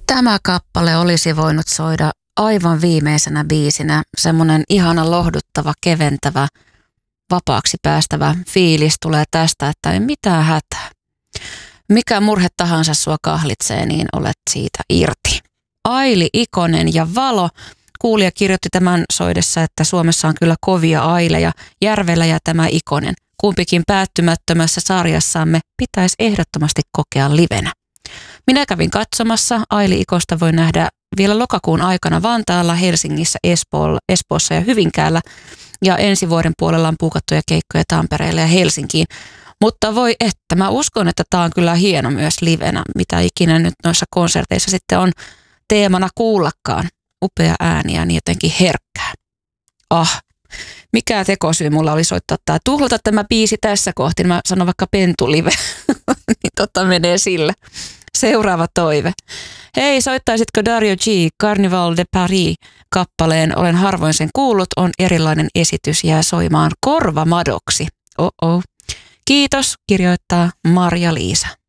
Tämä kappale olisi voinut soida aivan viimeisenä biisinä. Semmoinen ihana, lohduttava, keventävä, vapaaksi päästävä fiilis tulee tästä, että ei mitään hätää. Mikä murhe tahansa sua kahlitsee, niin olet siitä irti. Aili Ikonen ja Valo. Kuulija kirjoitti tämän soidessa, että Suomessa on kyllä kovia aileja, Järvelä ja tämä Ikonen. Kumpikin päättymättömässä sarjassamme pitäisi ehdottomasti kokea livenä. Minä kävin katsomassa. Aili Ikosta voi nähdä vielä lokakuun aikana Vantaalla, Helsingissä, Espoossa ja Hyvinkäällä. Ja ensi vuoden puolella on puukattuja keikkoja Tampereelle ja Helsinkiin. Mutta voi että, mä uskon, että tää on kyllä hieno myös livenä, mitä ikinä nyt noissa konserteissa sitten on teemana kuullakaan. Upea ääni ja niin jotenkin herkkää. Mikä tekosyy mulla oli soittaa tää. Tuhlata tämä biisi tässä kohti, mä sanon vaikka pentulive, niin menee sillä. Seuraava toive. Hei, soittaisitko Dario G. Carnival de Paris -kappaleen? Olen harvoin sen kuullut, on erilainen esitys, jää soimaan korvamadoksi. Kiitos, kirjoittaa Marja-Liisa.